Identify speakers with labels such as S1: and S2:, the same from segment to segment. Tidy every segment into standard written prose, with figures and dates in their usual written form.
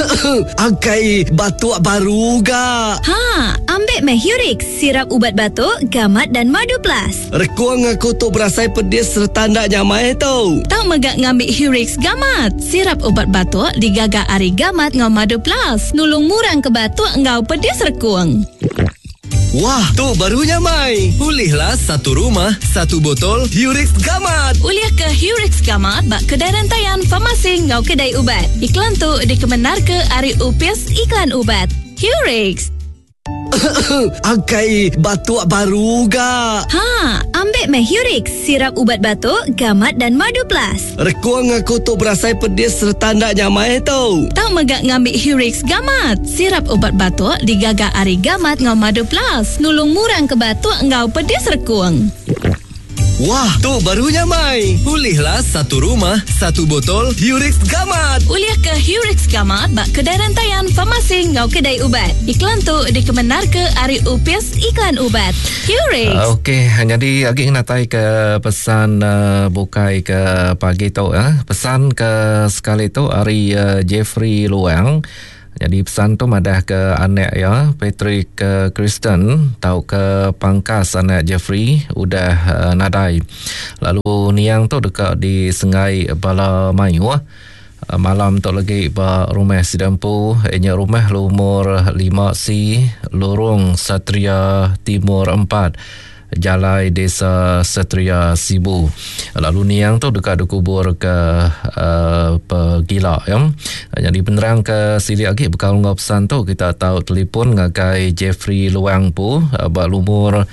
S1: Angkai batuk baru ga?
S2: Ha, ambil Mahurix, sirap ubat batuk, gamat dan madu plus.
S1: Rekuang aku tu berasai pedis serta ndak nyamai tau.
S2: Tak megak ngambil Hurix gamat, sirap ubat batuk digagak ari gamat ngau madu plus. Nulung murang ke batuk ngau pedis rekuang.
S1: Wah, tu barunya Mai. Pulihlah satu rumah, satu botol Hurix Gamat.
S2: Uliah ke Hurix Gamat bak kedai rantaian farmasi ngau kedai ubat. Iklan tu dikemenar ke Ari Upis Iklan Ubat. Hurix.
S1: Angkai batuk baru ga?
S2: Ha, ambil Mahurix, sirap ubat batuk, gamat dan madu plus.
S1: Rekuang aku tu berasai pedis serta ndak nyamai tau.
S2: Tak megak ngambil Hurix gamat, sirap ubat batuk digagak ari gamat ngau madu plus. Nulung murang ke batuk ngau pedis rekuang.
S1: Wah, tu barunya Mai. Pulihlah satu rumah, satu botol Hurix Gamat.
S2: Uliah ke Hurix Gamat bak kedai rantaian farmasi ngau kedai ubat. Iklan tu dikemenar ke Ari Upis Iklan Ubat. Hurix.
S3: Okey, jadi lagi natai ke pesan bukai ke pagi tu pesan ke sekali tu Ari Jeffrey Luang. Jadi pesan tu madah ke anak Patrick Kristen, tahu ke pangkas anak Jeffrey udah nadai. Lalu niang tu dekat di Sengai Bala Mayu. Malam tu lagi ba rumah sidampu, rumah lumur 5C, lorong Satria Timur 4. Jalai Desa Satria Sibu. Lalu niang tu dekat kubur ke Pegila Jadi penerang ke sili lagi bekal ngau pesan tu kita tahu telefon ngagai Jeffrey Luang pu bak lumur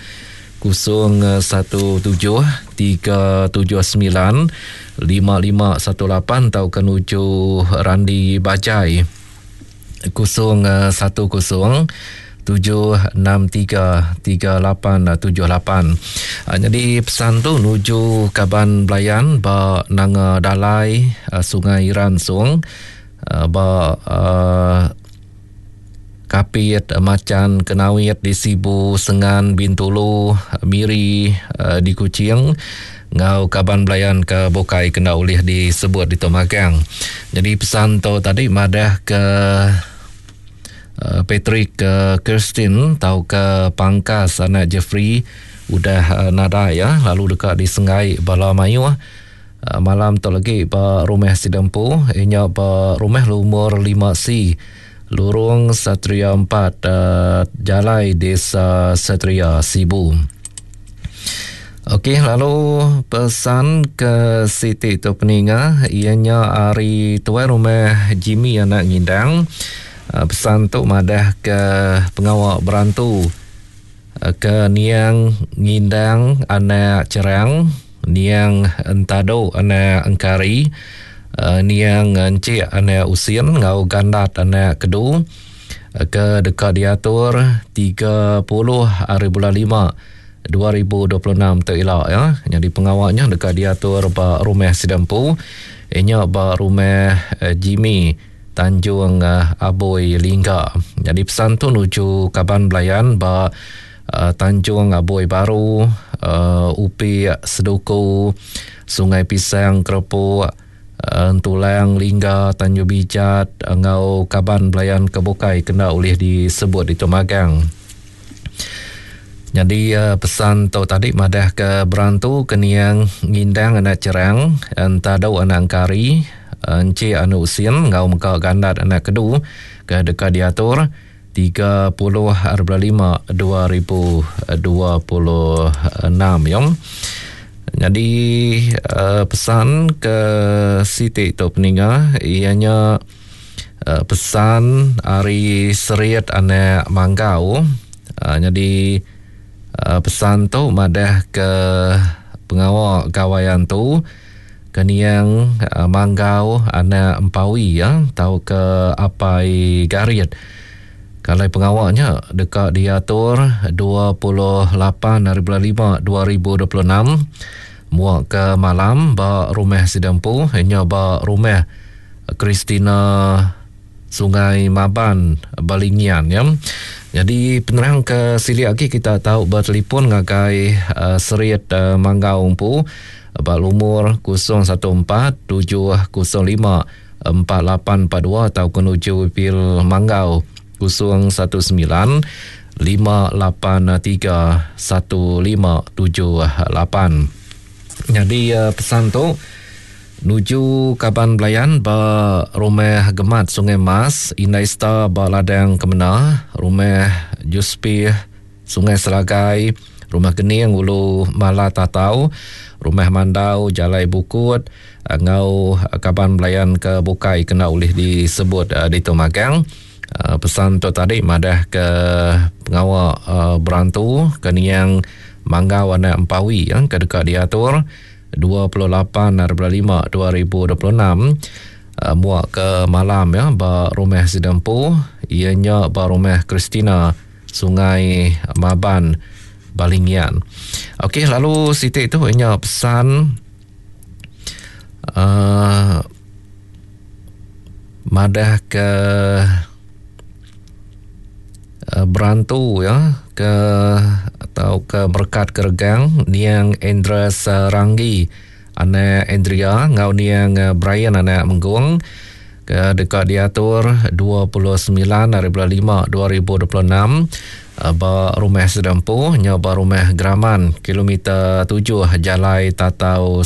S3: 017-379-5518 tahu kenuju Randi Bajai 010-763-3878. Jadi pesan tu nuju Kaban Belayan ba Nanga Dalai Sungai Ransung ba Kapit Macan Kenawit di Sibu Sengan Bintulu Miri di Kuching ngau Kaban Belayan ke Bokai kena ulih disebut di Tomagang. Jadi pesan tu tadi madah ke Patrick Kirsten tahu ke pangkas anak Jeffrey udah nada lalu dekat di Sengai Bala Mayu malam tu lagi ba rumah sidampu ba rumah lumur 5C lorong Satria 4 Jalai Desa Satria Sibu. Okey, lalu pesan ke Siti tu peninga ianya ari tuan rumah Jimmy anak ngindang. Pesan tu madah ke pengawal berantu ke niang ngindang anak cerang, niang entado anak engkari, niang encik anak usin ngau gandat anak kedu ke dekat diatur 30 hari bulan 5 2026 tu elok Jadi pengawalnya dekat diatur ba rumah sidampu ianya ba rumah Jimmy Tanjung Aboy Lingga. Jadi pesan tu nuju Kaban Belayan ba Tanjung Aboy Baru, Upi Seduku, Sungai Pisang Kerepuk, Tulang Lingga, Tanjung Bijat, ngau Kaban Belayan Kebukai kena ulih disebut di Tomagang. Jadi pesan tu tadi madah ke berantu keniang ngindang anak cerang, entadau anak angkari, encik anu usin ngau muka gandat anak kedu ke dekat diatur 30 hari 5 2026 Jadi pesan ke Siti tu peninga ianya pesan hari seriat anak Manggau. Jadi pesan tu madah ke pengawal kawayan tu keniang Manggau anak Empawi tahu ke Apai Garit. Kalau pengawalnya dekat diatur 28 hari bulan 5 2026 muak ke malam ba rumah sidampu hanya ba rumah Kristina Sungai Maban Balingian Jadi penerang ke sili lagi kita tahu bertelefon ngagai seriat Manggau umpu ba umur 014 705 4842 atau menuju Pil Manggau 019 583 1578. Jadi pesan tu nuju Kaban Belayan ba Rumah Gemat Sungai Mas, Inai Star ba Ladang Kemenah, Rumah Juspi Sungai Selagai, Rumah Gening Ulu Mala Tatau, Rumah Mandau Jalai Bukut, ngau Kaban Belayan ke Bukai kena oleh disebut di Tumagang. Pesan tu tadi madah ke pengawal berantu ke Niang Manggau anak Empawi ke dekat diatur 28/5/2026 muak ke malam ba Rumah Sidempu, ianya ba Rumah Kristina Sungai Maban Balingian. Okey, lalu Siti itu hanya pesan madah ke berantu ke atau ke Berkat Keregang Niang Endra Saranggi anak Andrea ngau Niang Brian anak Menggung ke dekat diatur 29/5/2026 ba Rumah Sedempu nya ba Rumah Geraman kilometer 7 Jalai Tatau